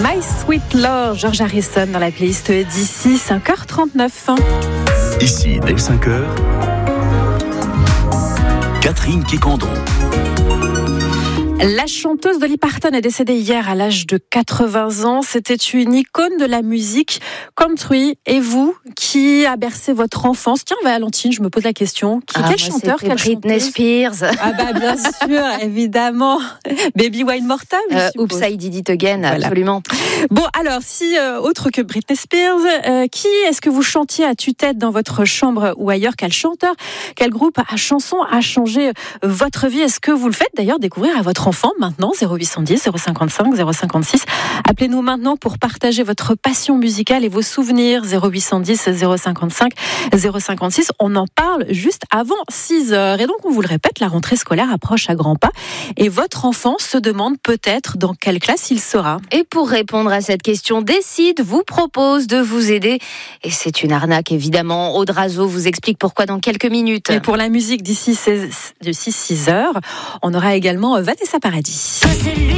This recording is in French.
My Sweet Lord, George Harrison dans la playlist d'ici 5h39. Ici, dès 5h, Catherine Quécandon. La chanteuse Dolly Parton est décédée hier à l'âge de 80 ans. C'était une icône de la musique country. Et vous, qui a bercé votre enfance? Tiens, Valentine, je me pose la question. Quel chanteur, quelle Britney Spears. Ah bah bien sûr, évidemment. Baby One More Time. Oops, I Did It Again, voilà. Absolument. Bon, alors, si autre que Britney Spears, qui est-ce que vous chantiez à tue-tête dans votre chambre ou ailleurs? Quel chanteur, quel groupe à chansons a changé votre vie? Est-ce que vous le faites d'ailleurs découvrir à votre enfant maintenant? 0810 055 056. Appelez-nous maintenant pour partager votre passion musicale et vos souvenirs. 0810 055 056. On en parle juste avant 6h. Et donc, on vous le répète, la rentrée scolaire approche à grands pas. Et votre enfant se demande peut-être dans quelle classe il sera. Et pour répondre à cette question, Décide vous propose de vous aider. Et c'est une arnaque, évidemment. Aude Razo vous explique pourquoi dans quelques minutes. Et pour la musique d'ici 6h, on aura également Vanessa Paradis.